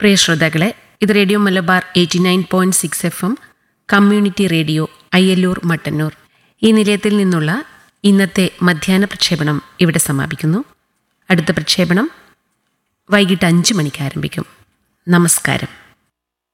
പ്രിയ ശ്രോതാക്കളെ, ഇത് radio Malabar 89.6 FM community radio Ayyallur Mattannur. ഈ നിലയത്തിൽ നിന്നുള്ള ഇന്നത്തെ മധ്യാഹ്ന പ്രക്ഷേപണം ഇവിടെ സമാപിക്കുന്നു. അടുത്ത പ്രക്ഷേപണം വൈകിട്ട് 5 മണിക്ക് ആരംഭിക്കും. നമസ്കാരം.